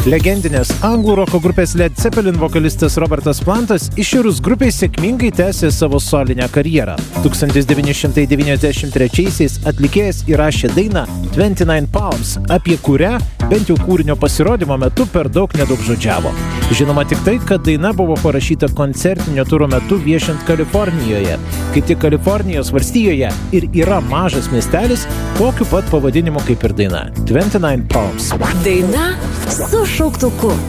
Legendinės anglų roko grupės Led Zeppelin vokalistas Robertas Plantas iširus grupiai sėkmingai tęsė savo solinę karjerą. 1993-aisiais atlikėjas įrašė dainą 29 Palms, apie kurią bent jau kūrinio pasirodymo metu per daug nedaugžodžiavo. Žinoma tik tai, kad daina buvo parašyta koncertinio turo metu viešint Kalifornijoje, kai tik Kalifornijos valstijoje ir yra mažas miestelis tokiu pat pavadinimu kaip ir daina 29 Palms. Daina su šauktuku.